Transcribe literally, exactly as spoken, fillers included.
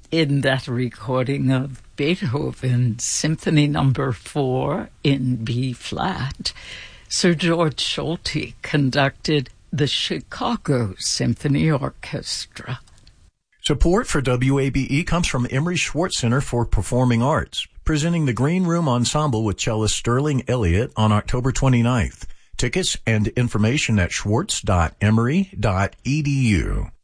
in that recording of Beethoven's Symphony Number Four in B flat, Sir George Solti conducted the Chicago Symphony Orchestra. Support for W A B E comes from Emery Schwartz Center for Performing Arts, presenting the Green Room Ensemble with cellist Sterling Elliott on October twenty-ninth. Tickets and information at schwartz dot emory dot e d u.